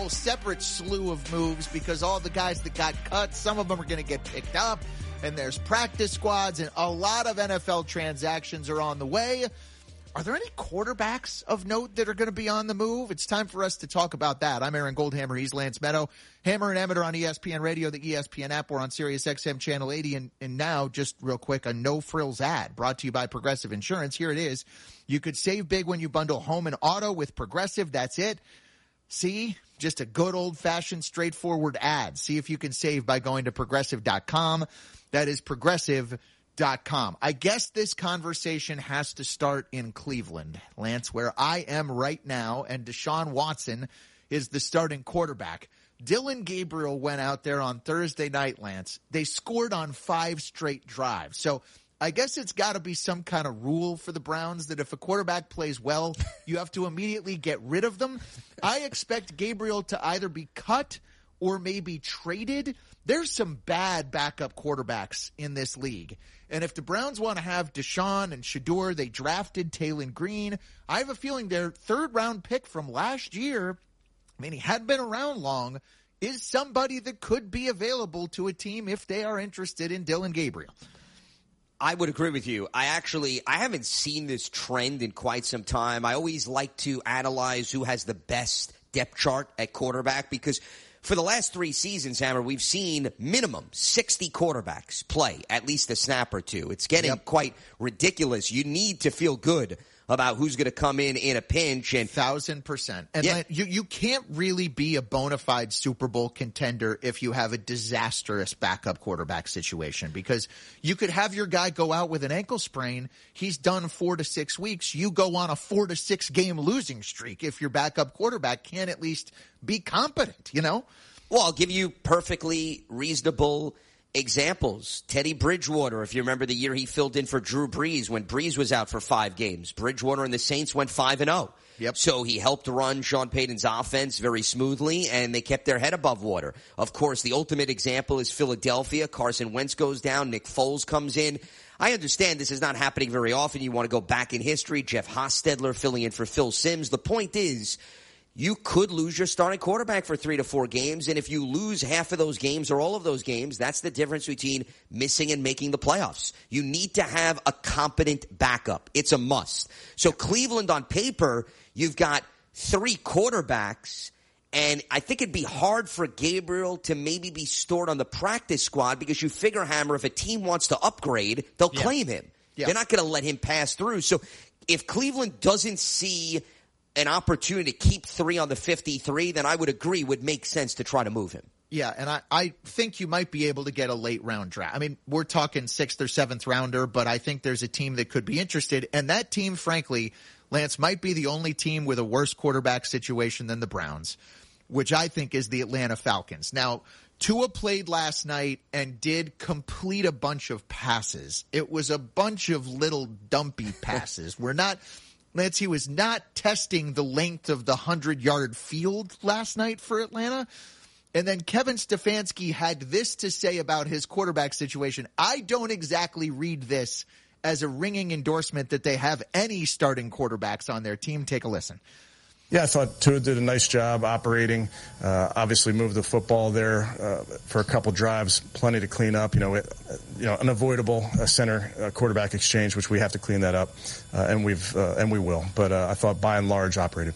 whole separate slew of moves because all the guys that got cut, some of them are going to get picked up, and there's practice squads, and a lot of NFL transactions are on the way. Are there any quarterbacks of note that are going to be on the move? It's time for us to talk about that. I'm Aaron Goldhammer. He's Lance Meadow. Hammer and Emmett are on ESPN Radio, the ESPN app. We're on Sirius XM Channel 80. And now, just real quick, a no-frills ad brought to you by Progressive Insurance. Here it is. You could save big when you bundle home and auto with Progressive. That's it. See? Just a good old-fashioned, straightforward ad. See if you can save by going to Progressive.com. That is Progressive.com. I guess this conversation has to start in Cleveland, Lance, where I am right now, and Deshaun Watson is the starting quarterback. Dillon Gabriel went out there on Thursday night, Lance. They scored on 5 straight drives. So I guess it's got to be some kind of rule for the Browns that if a quarterback plays well, you have to immediately get rid of them. I expect Gabriel to either be cut or maybe traded. There's some bad backup quarterbacks in this league. And if the Browns want to have Deshaun and Shedeur, they drafted Taylon Green. I have a feeling their third-round pick from last year, I mean, he hadn't been around long, is somebody that could be available to a team if they are interested in Dillon Gabriel. I would agree with you. I haven't seen this trend in quite some time. I always like to analyze who has the best depth chart at quarterback because for the last 3 seasons, Hammer, we've seen minimum 60 quarterbacks play at least a snap or two. It's getting quite ridiculous. You need to feel good about who's going to come in a pinch. And 1,000%. And you can't really be a bona fide Super Bowl contender if you have a disastrous backup quarterback situation because you could have your guy go out with an ankle sprain. He's done 4 to 6 weeks. You go on a 4 to 6 game losing streak if your backup quarterback can at least be competent, you know? Well, I'll give you perfectly reasonable examples. Teddy Bridgewater, if you remember the year he filled in for Drew Brees when Brees was out for 5 games. Bridgewater and the Saints went 5-0. Yep. So he helped run Sean Payton's offense very smoothly, and they kept their head above water. Of course, the ultimate example is Philadelphia. Carson Wentz goes down. Nick Foles comes in. I understand this is not happening very often. You want to go back in history. Jeff Hostetler filling in for Phil Simms. The point is, you could lose your starting quarterback for 3 to 4 games, and if you lose half of those games or all of those games, that's the difference between missing and making the playoffs. You need to have a competent backup. It's a must. So Cleveland on paper, you've got 3 quarterbacks, and I think it'd be hard for Gabriel to maybe be stored on the practice squad because you figure, Hammer, if a team wants to upgrade, they'll claim him. Yeah. They're not going to let him pass through. So if Cleveland doesn't see an opportunity to keep 3 on the 53, then I would agree would make sense to try to move him. Yeah, and I think you might be able to get a late round draft. I mean, we're talking 6th or 7th rounder, but I think there's a team that could be interested. And that team, frankly, Lance, might be the only team with a worse quarterback situation than the Browns, which I think is the Atlanta Falcons. Now, Tua played last night and did complete a bunch of passes. It was a bunch of little dumpy passes. Lance, he was not testing the length of the 100-yard field last night for Atlanta. And then Kevin Stefanski had this to say about his quarterback situation. I don't exactly read this as a ringing endorsement that they have any starting quarterbacks on their team. Take a listen. Yeah, I thought Tua did a nice job operating. Obviously moved the football there for a couple drives, plenty to clean up. Unavoidable center quarterback exchange, which we have to clean that up, and we will. But I thought by and large operated.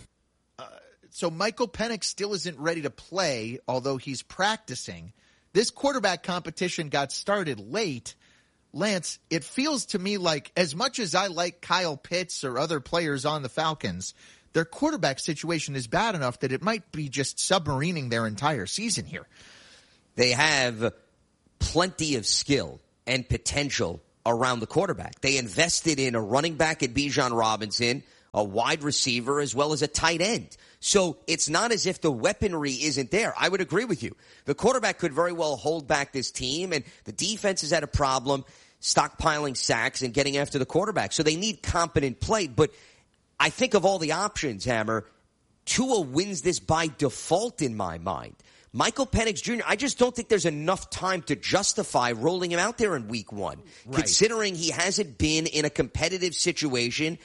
So Michael Penix still isn't ready to play, although he's practicing. This quarterback competition got started late. Lance, it feels to me like as much as I like Kyle Pitts or other players on the Falcons, their quarterback situation is bad enough that it might be just submarining their entire season here. They have plenty of skill and potential around the quarterback. They invested in a running back at Bijan Robinson, a wide receiver, as well as a tight end. So it's not as if the weaponry isn't there. I would agree with you. The quarterback could very well hold back this team, and the defense has had a problem stockpiling sacks and getting after the quarterback. So they need competent play, but I think of all the options, Hammer, Tua wins this by default in my mind. Michael Penix Jr., I just don't think there's enough time to justify rolling him out there in week 1, considering he hasn't been in a competitive situation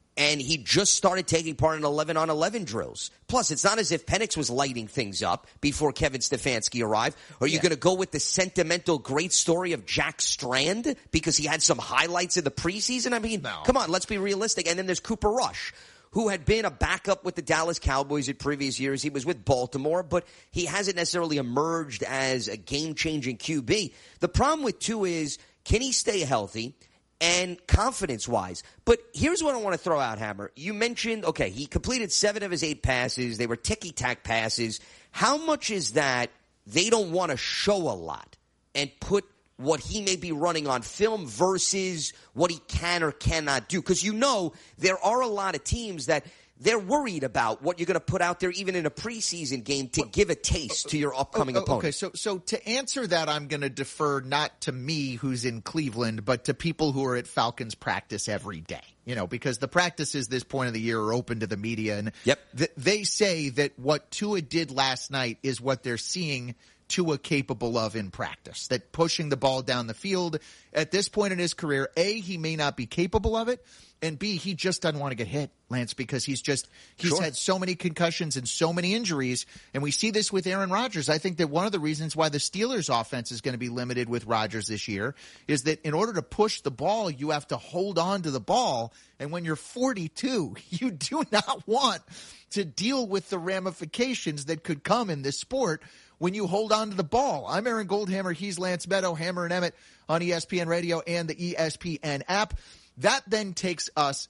And he just started taking part in 11-on-11 drills. Plus, it's not as if Penix was lighting things up before Kevin Stefanski arrived. Are you going to go with the sentimental great story of Jack Strand because he had some highlights in the preseason? I mean, Come on, let's be realistic. And then there's Cooper Rush, who had been a backup with the Dallas Cowboys in previous years. He was with Baltimore, but he hasn't necessarily emerged as a game-changing QB. The problem with Tua is, can he stay healthy? And confidence-wise. But here's what I want to throw out, Hammer. You mentioned, okay, he completed 7 of his 8 passes. They were ticky-tack passes. How much is that they don't want to show a lot and put what he may be running on film versus what he can or cannot do? Because there are a lot of teams that they're worried about what you're going to put out there even in a preseason game to give a taste to your upcoming opponent. Okay, so to answer that, I'm going to defer not to me who's in Cleveland, but to people who are at Falcons practice every day. Because the practices this point of the year are open to the media. And they say that what Tua did last night is what they're seeing Tua capable of in practice, that pushing the ball down the field at this point in his career, A, he may not be capable of it, and B, he just doesn't want to get hit, Lance, because he's had so many concussions and so many injuries, and we see this with Aaron Rodgers. I think that one of the reasons why the Steelers' offense is going to be limited with Rodgers this year is that in order to push the ball, you have to hold on to the ball, and when you're 42, you do not want to deal with the ramifications that could come in this sport when you hold on to the ball. I'm Aaron Goldhammer. He's Lance Meadow, Hammer and Emmett on ESPN Radio and the ESPN app. That then takes us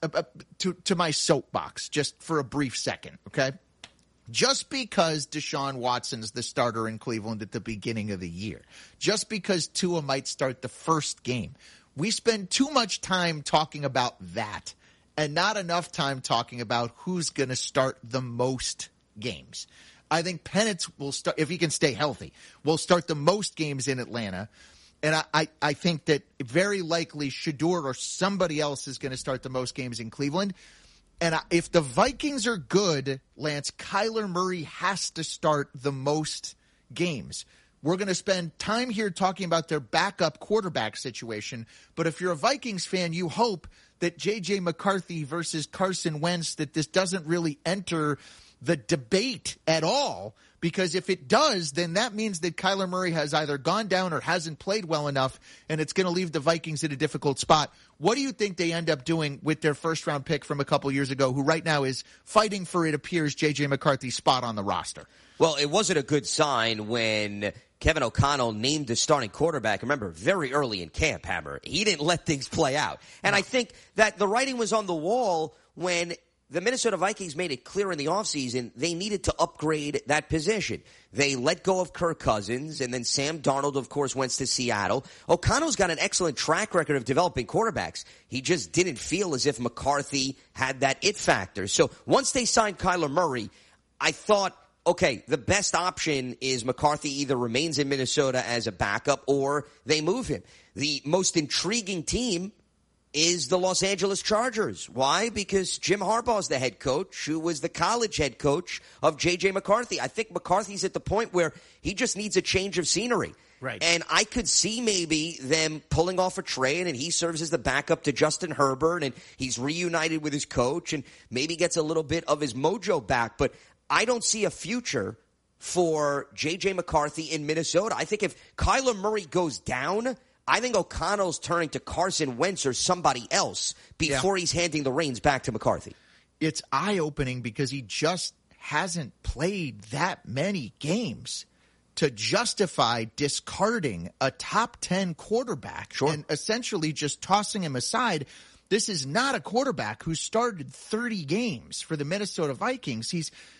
to my soapbox just for a brief second, okay? Just because Deshaun Watson's the starter in Cleveland at the beginning of the year, just because Tua might start the first game, we spend too much time talking about that and not enough time talking about who's going to start the most games. I think Penix will start, if he can stay healthy, will start the most games in Atlanta. And I think that very likely Shedeur or somebody else is going to start the most games in Cleveland. And if the Vikings are good, Lance, Kyler Murray has to start the most games. We're going to spend time here talking about their backup quarterback situation. But if you're a Vikings fan, you hope that J.J. McCarthy versus Carson Wentz, that this doesn't really enter the debate at all, because if it does, then that means that Kyler Murray has either gone down or hasn't played well enough, and it's going to leave the Vikings in a difficult spot. What do you think they end up doing with their first-round pick from a couple years ago, who right now is fighting for, it appears, J.J. McCarthy's spot on the roster? Well, it wasn't a good sign when Kevin O'Connell named the starting quarterback, remember, very early in camp, Hammer. He didn't let things play out. And I think that the writing was on the wall when the Minnesota Vikings made it clear in the offseason they needed to upgrade that position. They let go of Kirk Cousins, and then Sam Darnold, of course, went to Seattle. O'Connell's got an excellent track record of developing quarterbacks. He just didn't feel as if McCarthy had that it factor. So once they signed Kyler Murray, I thought, okay, the best option is McCarthy either remains in Minnesota as a backup or they move him. The most intriguing team is the Los Angeles Chargers. Why? Because Jim Harbaugh's the head coach, who was the college head coach of J.J. McCarthy. I think McCarthy's at the point where he just needs a change of scenery. Right. And I could see maybe them pulling off a trade, and he serves as the backup to Justin Herbert, and he's reunited with his coach and maybe gets a little bit of his mojo back. But I don't see a future for J.J. McCarthy in Minnesota. I think if Kyler Murray goes down, I think O'Connell's turning to Carson Wentz or somebody else before he's handing the reins back to McCarthy. It's eye-opening because he just hasn't played that many games to justify discarding a top 10 quarterback and essentially just tossing him aside. This is not a quarterback who started 30 games for the Minnesota Vikings.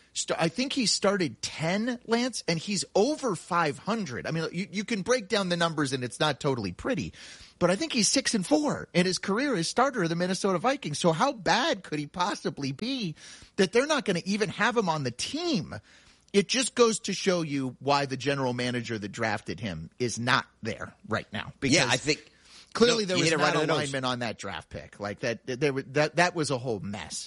I think he started 10, Lance, and he's over 500. I mean, you can break down the numbers, and it's not totally pretty, but I think he's 6-4 in his career as starter of the Minnesota Vikings. So how bad could he possibly be that they're not going to even have him on the team? It just goes to show you why the general manager that drafted him is not there right now. Because I think clearly there was not alignment on that draft pick. Like that was a whole mess.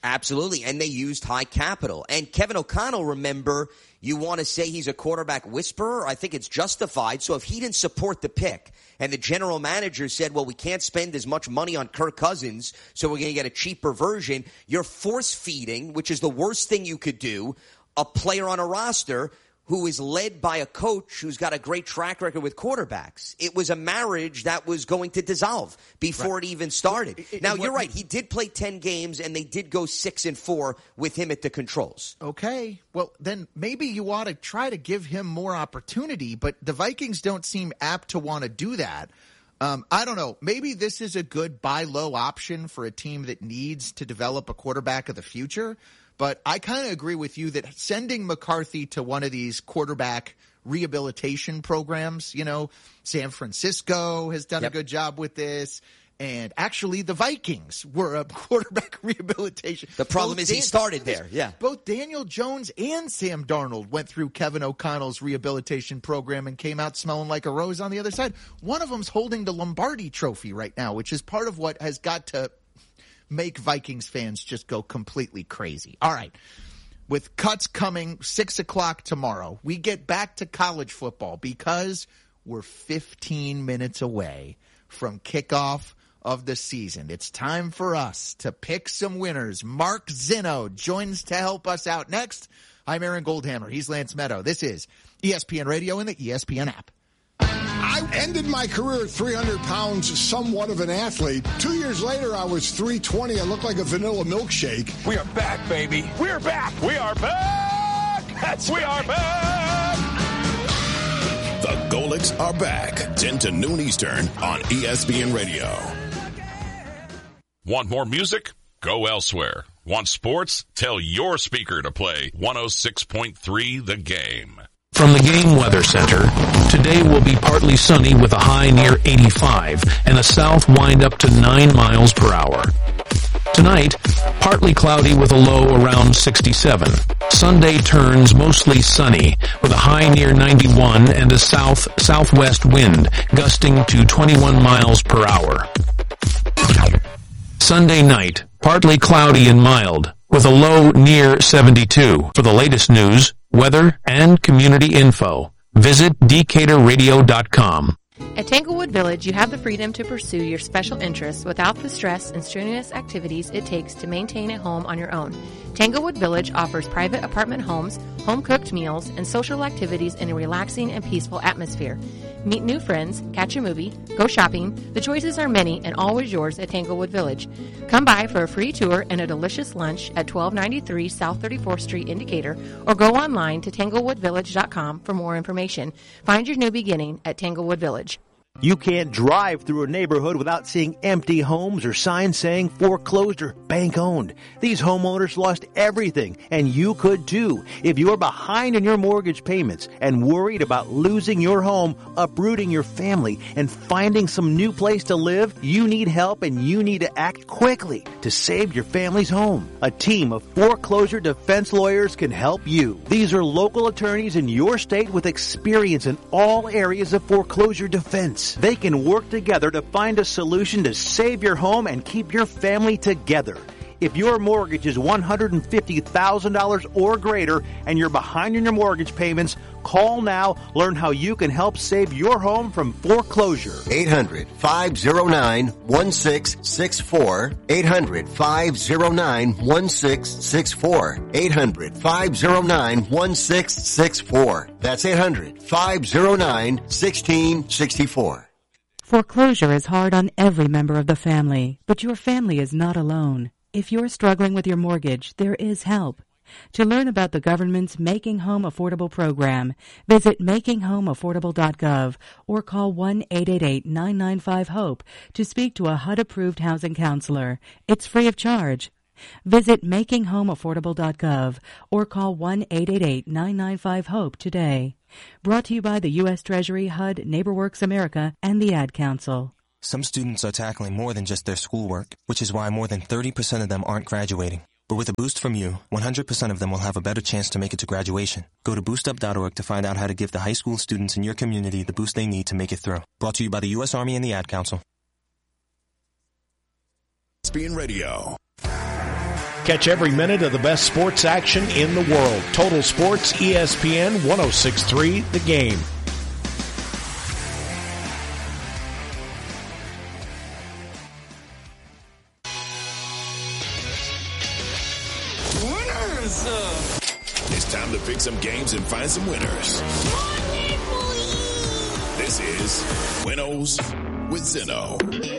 Absolutely, and they used high capital. And Kevin O'Connell, remember, you want to say he's a quarterback whisperer? I think it's justified. So if he didn't support the pick and the general manager said, well, we can't spend as much money on Kirk Cousins, so we're going to get a cheaper version, you're force-feeding, which is the worst thing you could do, a player on a roster who is led by a coach who's got a great track record with quarterbacks. It was a marriage that was going to dissolve before it even started. Now, you're right. He did play 10 games, and they did go 6-4 with him at the controls. Okay. Well, then maybe you ought to try to give him more opportunity, but the Vikings don't seem apt to want to do that. I don't know. Maybe this is a good buy low option for a team that needs to develop a quarterback of the future. But I kind of agree with you that sending McCarthy to one of these quarterback rehabilitation programs, San Francisco has done a good job with this. And actually, the Vikings were a quarterback rehabilitation. The problem is he started there. Yeah. Both Daniel Jones and Sam Darnold went through Kevin O'Connell's rehabilitation program and came out smelling like a rose on the other side. One of them's holding the Lombardi Trophy right now, which is part of what has got to make Vikings fans just go completely crazy. All right. With cuts coming 6 o'clock tomorrow, we get back to college football because we're 15 minutes away from kickoff of the season. It's time for us to pick some winners. Mark Zinno joins to help us out next. I'm Aaron Goldhammer. He's Lance Meadow. This is ESPN Radio and the ESPN app. I ended my career at 300 pounds, somewhat of an athlete. 2 years later, I was 320. I looked like a vanilla milkshake. We are back, baby. We're back. We are back. We are back. The Golics are back. 10 to noon Eastern on ESPN Radio. Want more music? Go elsewhere. Want sports? Tell your speaker to play 106.3 The Game. From the Game Weather Center, today will be partly sunny with a high near 85 and a south wind up to 9 miles per hour. Tonight, partly cloudy with a low around 67. Sunday turns mostly sunny with a high near 91 and a southwest wind gusting to 21 miles per hour. Sunday night, partly cloudy and mild with a low near 72. For the latest news, weather, and community info, visit DecaturRadio.com. At Tanglewood Village, you have the freedom to pursue your special interests without the stress and strenuous activities it takes to maintain a home on your own. Tanglewood Village offers private apartment homes, home-cooked meals, and social activities in a relaxing and peaceful atmosphere. Meet new friends, catch a movie, go shopping. The choices are many and always yours at Tanglewood Village. Come by for a free tour and a delicious lunch at 1293 South 34th Street in Decatur, or go online to tanglewoodvillage.com for more information. Find your new beginning at Tanglewood Village. You can't drive through a neighborhood without seeing empty homes or signs saying foreclosed or bank owned. These homeowners lost everything, and you could too. If you're behind in your mortgage payments and worried about losing your home, uprooting your family, and finding some new place to live, you need help and you need to act quickly to save your family's home. A team of foreclosure defense lawyers can help you. These are local attorneys in your state with experience in all areas of foreclosure defense. They can work together to find a solution to save your home and keep your family together. If your mortgage is $150,000 or greater and you're behind in your mortgage payments, call now. Learn how you can help save your home from foreclosure. 800-509-1664. 800-509-1664. 800-509-1664. That's 800-509-1664. Foreclosure is hard on every member of the family, but your family is not alone. If you're struggling with your mortgage, there is help. To learn about the government's Making Home Affordable program, visit makinghomeaffordable.gov or call 1-888-995-HOPE to speak to a HUD-approved housing counselor. It's free of charge. Visit makinghomeaffordable.gov or call 1-888-995-HOPE today. Brought to you by the U.S. Treasury, HUD, NeighborWorks America, and the Ad Council. Some students are tackling more than just their schoolwork, which is why more than 30% of them aren't graduating. But with a boost from you, 100% of them will have a better chance to make it to graduation. Go to boostup.org to find out how to give the high school students in your community the boost they need to make it through. Brought to you by the U.S. Army and the Ad Council. ESPN Radio. Catch every minute of the best sports action in the world. Total Sports, ESPN 106.3, The Game. It's time to pick some games and find some winners. This is Winnows with Zinno.